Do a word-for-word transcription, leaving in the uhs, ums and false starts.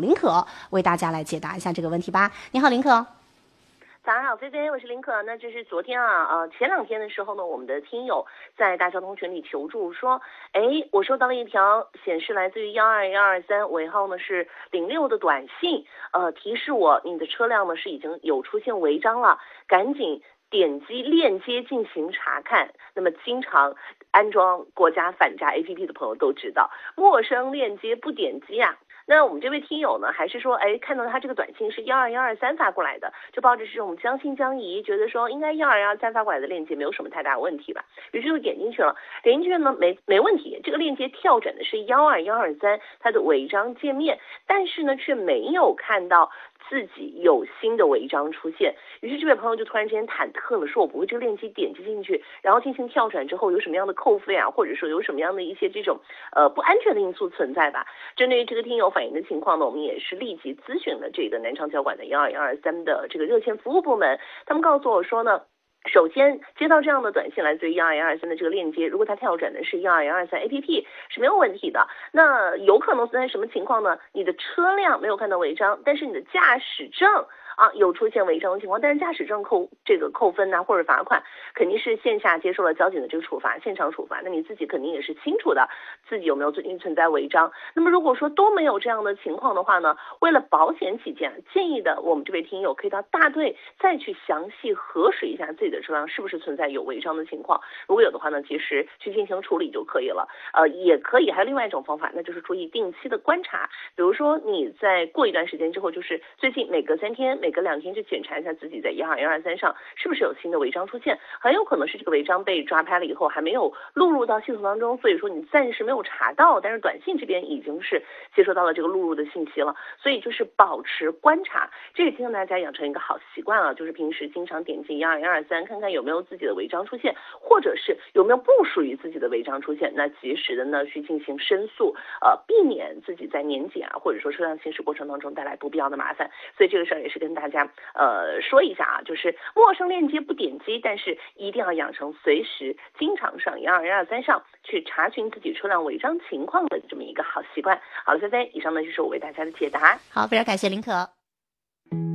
林可为大家来解答一下这个问题吧。你好，林可。 早上好，菲菲，我是林可。那这是昨天啊，呃，前两天的时候呢，我们的听友在大交通群里求助说，哎，我收到了一条显示来自于幺二幺二三尾号呢是零六的短信，呃，提示我你的车辆呢是已经有出现违章了，赶紧点击链接进行查看。那么经常安装国家反诈 A P P 的朋友都知道，陌生链接不点击啊。那我们这位听友呢，还是说，哎，看到他这个短信是幺二幺二三发过来的，就抱着这种将信将疑，觉得说应该幺二幺二三发过来的链接没有什么太大问题吧，于是就点进去了。点进去呢，没没问题，这个链接跳转的是幺二幺二三它的违章界面，但是呢，却没有看到自己有新的违章出现。于是这位朋友就突然之间忐忑了，说我不会这个链接点击进去，然后进行跳转之后有什么样的扣费啊，或者说有什么样的一些这种呃不安全的因素存在吧。针对于这个听友反映的情况呢，我们也是立即咨询了这个南昌交管的幺二幺二三的这个热线服务部门，他们告诉我说呢，首先接到这样的短信来自于幺二幺二三的这个链接，如果它跳转的是幺二幺二三 A P P 是没有问题的。那有可能存在什么情况呢？你的车辆没有看到违章，但是你的驾驶证啊有出现违章的情况，但是驾驶证扣这个扣分呐、啊、或者罚款，肯定是线下接受了交警的这个处罚，现场处罚。那你自己肯定也是清楚的，自己有没有最近存在违章。那么如果说都没有这样的情况的话呢，为了保险起见，建议的我们这位听友可以到大队再去详细核实一下自己的车辆是不是存在有违章的情况。如果有的话呢，及时去进行处理就可以了。呃，也可以，还有另外一种方法，那就是注意定期的观察。比如说你在过一段时间之后，就是最近每隔三天、每隔两天去检查一下自己在幺二幺二三上是不是有新的违章出现，很有可能是这个违章被抓拍了以后还没有录入到系统当中，所以说你暂时没有查到，但是短信这边已经是接收到了这个录入的信息了。所以就是保持观察，这个提醒大家养成一个好习惯啊，就是平时经常点击幺二幺二三看看有没有自己的违章出现，或者是有没有不属于自己的违章出现，那及时的呢去进行申诉，呃，避免自己在年检啊或者说车辆行驶过程当中带来不必要的麻烦。所以这个事儿也是跟大家呃说一下啊，就是陌生链接不点击，但是一定要养成随时经常上幺二幺二三上去查询自己车辆违章情况的这么一个好习惯。好了，菲菲，以上呢就是我为大家的解答。 好，非常感谢林可。